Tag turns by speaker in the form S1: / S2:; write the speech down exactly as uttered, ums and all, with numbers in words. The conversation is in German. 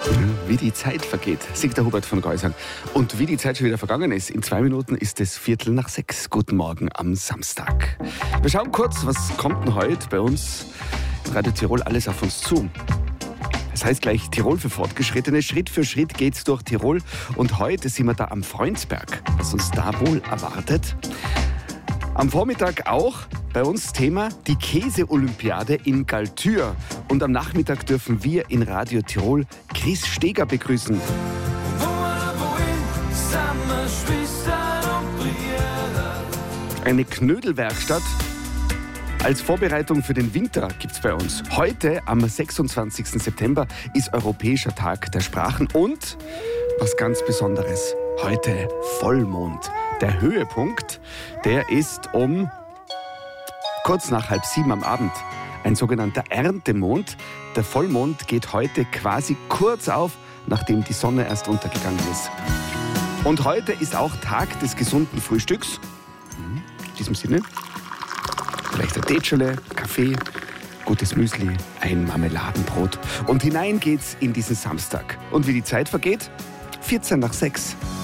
S1: Wie die Zeit vergeht, singt der Hubert von Geusern. Und wie die Zeit schon wieder vergangen ist, in zwei Minuten ist es Viertel nach sechs. Guten Morgen am Samstag. Wir schauen kurz, was kommt denn heute bei uns in Radio Tirol alles auf uns zu. Das heißt gleich Tirol für Fortgeschrittene. Schritt für Schritt geht's durch Tirol. Und heute sind wir da am Freundsberg, was uns da wohl erwartet. Am Vormittag auch bei uns Thema die Käse-Olympiade in Galtür. Und am Nachmittag dürfen wir in Radio Tirol Chris Steger begrüßen. Eine Knödelwerkstatt als Vorbereitung für den Winter gibt's bei uns. Heute, am sechsundzwanzigsten September, ist Europäischer Tag der Sprachen und was ganz Besonderes, heute Vollmond. Der Höhepunkt, der ist um kurz nach halb sieben am Abend. Ein sogenannter Erntemond. Der Vollmond geht heute quasi kurz auf, nachdem die Sonne erst untergegangen ist. Und heute ist auch Tag des gesunden Frühstücks. In diesem Sinne, vielleicht ein Teeschele, Kaffee, gutes Müsli, ein Marmeladenbrot. Und hinein geht's in diesen Samstag. Und wie die Zeit vergeht? vierzehn nach sechs.